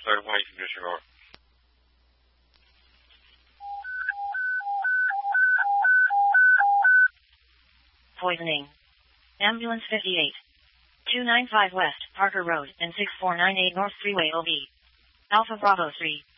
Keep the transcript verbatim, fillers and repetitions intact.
Starting point, condition over. Poisoning. Ambulance fifty-eight. two ninety-five West, Parker Road, and six four nine eight North Freeway O B. Alpha Bravo three.